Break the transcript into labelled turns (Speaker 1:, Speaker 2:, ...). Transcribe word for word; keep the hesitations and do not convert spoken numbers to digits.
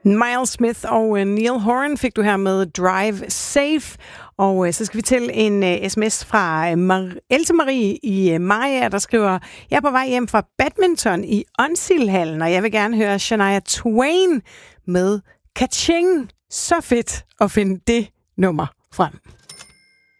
Speaker 1: Miles Smith og Neil Horan fik du her med Drive Safe. Og så skal vi til en sms fra Mar- Else Marie i Maja, der skriver: Jeg er på vej hjem fra badminton i Onsilhallen, og jeg vil gerne høre Shania Twain med Kaching. Så fedt at finde det nummer frem.